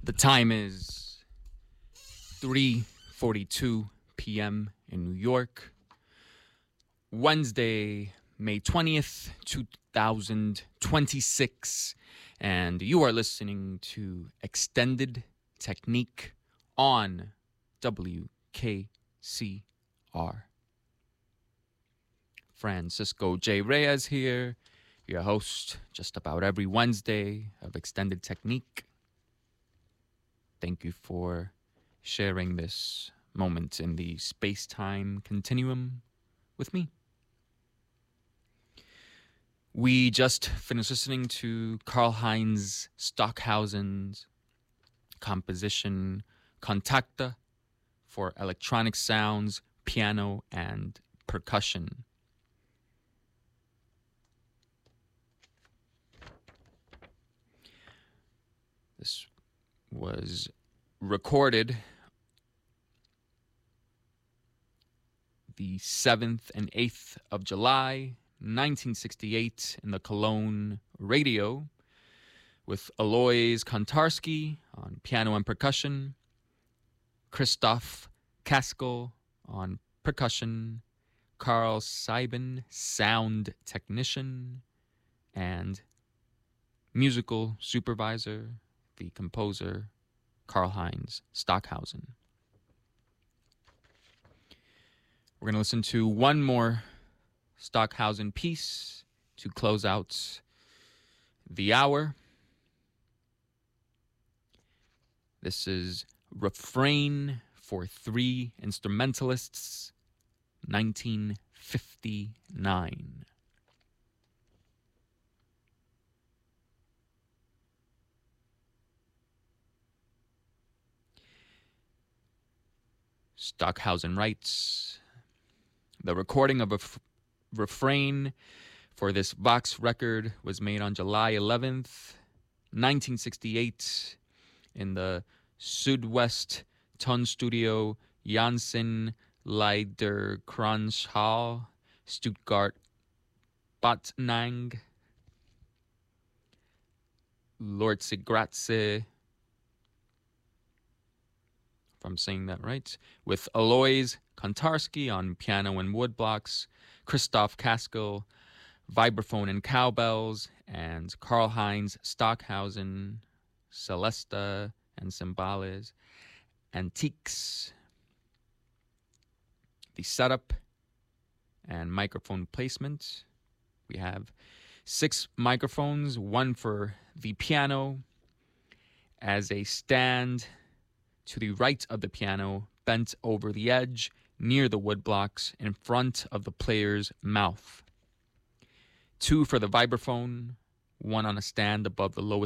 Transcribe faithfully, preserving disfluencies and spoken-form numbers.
The time is three forty-two p.m. in New York, Wednesday, May twentieth, twenty twenty-six, and you are listening to Extended Technique on W K C R. Francisco J. Reyes here, your host just about every Wednesday of Extended Technique. Thank you for sharing this moment in the space-time continuum with me. We just finished listening to Karlheinz Stockhausen's composition Contacta for electronic sounds, piano, and percussion. This was recorded the seventh and eighth of July, nineteen sixty-eight, in the Cologne Radio, with Alois Kontarski on piano and percussion, Christoph Kaskel on percussion, Carl Seiben, sound technician, and musical supervisor, the composer, Karlheinz Stockhausen. We're going to listen to one more Stockhausen piece to close out the hour. This is Refrain for Three Instrumentalists, nineteen fifty-nine. Stockhausen writes, the recording of a f- refrain for this Vox record was made on July eleventh, nineteen sixty-eight, in the Südwest Tonstudio Janssen Leider Kranzhall, Stuttgart, Batnang, Lortzigratze, if I'm saying that right, with Alois Kontarski on piano and woodblocks, Christoph Kaskel, vibraphone and cowbells, and Karlheinz Stockhausen, celesta and cymbales, antiques. The setup and microphone placement. We have six microphones, one for the piano as a stand to the right of the piano, bent over the edge, near the woodblocks, in front of the player's mouth. Two for the vibraphone, one on a stand above the lowest